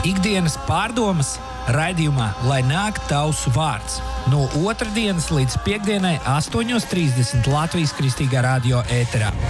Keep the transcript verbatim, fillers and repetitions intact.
Ikdienas pārdomas raidījumā Lai nāk tavs vārds. No otrdienas līdz piekdienai astoņos trīsdesmit Latvijas Kristīgā radio ēterā.